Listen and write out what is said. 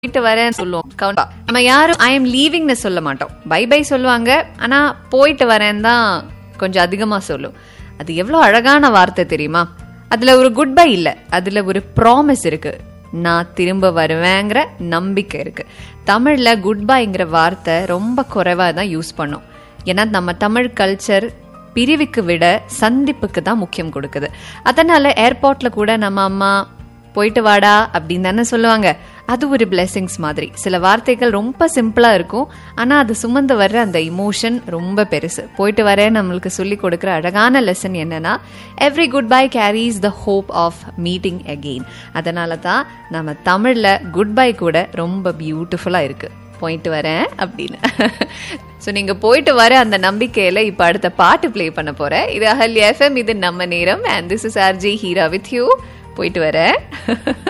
போயிட்டு வரேன்னு சொல்லுவோம். நம்ம யாரும் ஐ எம் லீவிங்னு சொல்ல மாட்டோம். பை பை சொல்லுவாங்க, ஆனா போயிட்டு வரேன்னு தான் கொஞ்சம் அதிகமா சொல்லும். அது எவ்வளவு அழகான வார்த்தை தெரியுமா? அதுல ஒரு குட் பை இல்ல, அதுல ஒரு ப்ராமிஸ் இருக்கு. நான் திரும்ப வருவேங்கிற நம்பிக்கை இருக்கு. தமிழ்ல குட் பைங்கிற வார்த்தை ரொம்ப குறைவா தான் யூஸ் பண்ணோம். ஏன்னா நம்ம தமிழ் கல்ச்சர் பிரிவுக்கு விட சந்திப்புக்கு தான் முக்கியம் கொடுக்குது. அதனால ஏர்போர்ட்ல கூட நம்ம அம்மா போயிட்டு வாடா அப்படின்னு தானே சொல்லுவாங்க. அது ஒரு பிளெஸிங்ஸ் மாதிரி. சில வார்த்தைகள் ரொம்ப சிம்பிளா இருக்கும், ஆனா அது சுமந்து வர்ற அந்த இமோஷன் ரொம்ப பெருசு. போயிட்டு வர நம்மளுக்கு சொல்லி கொடுக்குற அழகான லெசன் என்னன்னா, every good bye carries the hope of meeting again. அதனால தான் நம்ம தமிழ்ல குட் பை கூட ரொம்ப பியூட்டிஃபுல்லா இருக்கு, போயிட்டு வரேன் அப்படின்னு. ஸோ நீங்க போயிட்டு வர அந்த நம்பிக்கையில இப்ப அடுத்த பாட்டு பிளே பண்ண போறேன். இது அஹல்யா FM, இது நம்ம நேரம். And this is RJ Heera with you. போயிட்டு வரேன்.